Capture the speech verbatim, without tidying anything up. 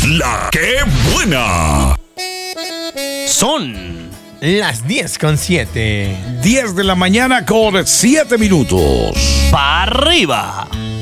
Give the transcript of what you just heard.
La que buena. Son las diez con siete. diez de la mañana con siete minutos. para arriba.